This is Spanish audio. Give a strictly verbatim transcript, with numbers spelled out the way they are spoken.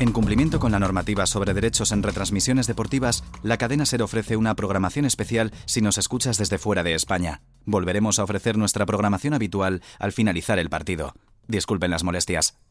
En cumplimiento con la normativa sobre derechos en retransmisiones deportivas, la cadena SER ofrece una programación especial si nos escuchas desde fuera de España. Volveremos a ofrecer nuestra programación habitual al finalizar el partido. Disculpen las molestias.